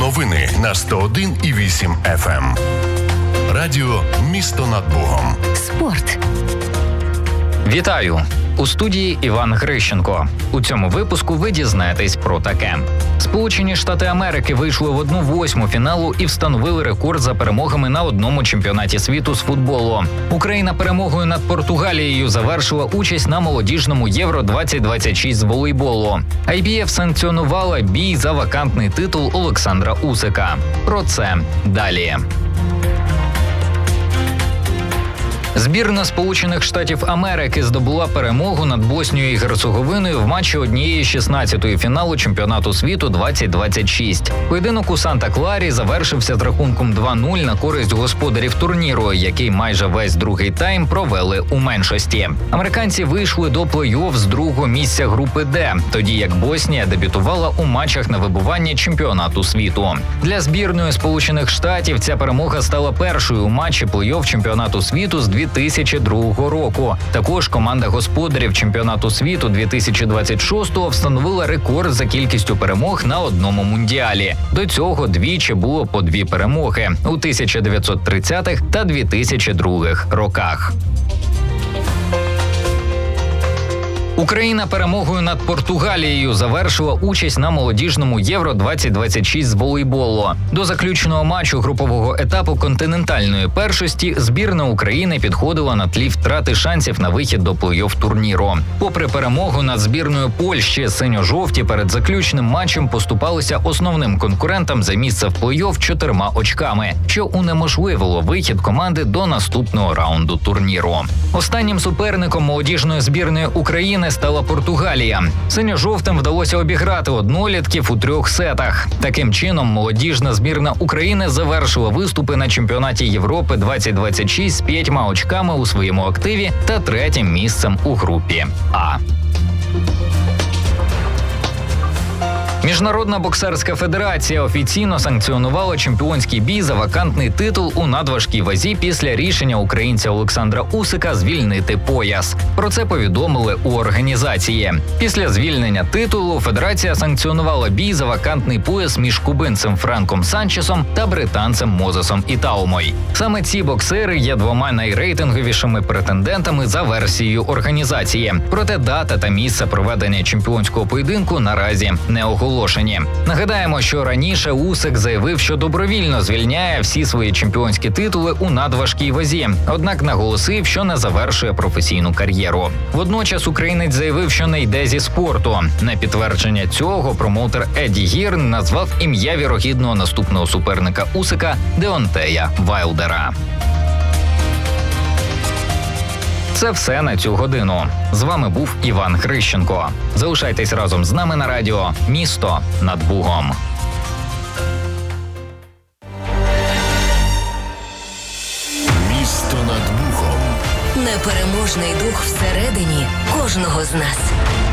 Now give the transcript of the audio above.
Новини на 101,8 FM. Радіо «Місто над Богом». Спорт. Вітаю! У студії Іван Грищенко. У цьому випуску ви дізнаєтесь про таке. Сполучені Штати Америки вийшли в 1/8 фіналу і встановили рекорд за перемогами на одному чемпіонаті світу з футболу. Україна перемогою над Португалією завершила участь на молодіжному Євро-2026 з волейболу. IBF санкціонувала бій за вакантний титул Олександра Усика. Про це далі. Збірна Сполучених Штатів Америки здобула перемогу над Боснією і Герцеговиною в матчі однієї 16-ї фіналу чемпіонату світу 2026. Поєдинок у Санта-Кларі завершився з рахунком 2-0 на користь господарів турніру, який майже весь другий тайм провели у меншості. Американці вийшли до плей-офф з другого місця групи Д, тоді як Боснія дебютувала у матчах на вибування чемпіонату світу. Для збірної Сполучених Штатів ця перемога стала першою у матчі плей-офф чемпіонату світу з 2002 року. Також команда господарів чемпіонату світу 2026-го встановила рекорд за кількістю перемог на одному мундіалі. До цього двічі було по 2 перемоги – у 1930-х та 2002-х роках. Україна перемогою над Португалією завершила участь на молодіжному Євро-2026 з волейболу. До заключного матчу групового етапу континентальної першості збірна України підходила на тлі втрати шансів на вихід до плей-офф турніру. Попри перемогу над збірною Польщі, синьо-жовті перед заключним матчем поступалися основним конкурентам за місце в плей-офф 4 очками, що унеможливило вихід команди до наступного раунду турніру. Останнім суперником молодіжної збірної України стала Португалія. Синьо-жовтим вдалося обіграти однолітків у 3 сетах. Таким чином, молодіжна збірна України завершила виступи на чемпіонаті Європи 2026 з 5 очками у своєму активі та 3-м місцем у групі А. Міжнародна боксерська федерація офіційно санкціонувала чемпіонський бій за вакантний титул у надважкій вазі після рішення українця Олександра Усика звільнити пояс. Про це повідомили у організації. Після звільнення титулу федерація санкціонувала бій за вакантний пояс між кубинцем Франком Санчесом та британцем Мозесом Ітаумой. Саме ці боксери є 2 найрейтинговішими претендентами за версією організації. Проте дата та місце проведення чемпіонського поєдинку наразі не оголошені. Нагадаємо, що раніше Усик заявив, що добровільно звільняє всі свої чемпіонські титули у надважкій вазі, однак наголосив, що не завершує професійну кар'єру. Водночас українець заявив, що не йде зі спорту. На підтвердження цього промоутер Еді Гірн назвав ім'я вірогідного наступного суперника Усика Деонтея Вайлдера. Це все на цю годину. З вами був Іван Грищенко. Залишайтесь разом з нами на радіо «Місто над Бугом». Місто над Богом. Непереможний дух всередині кожного з нас.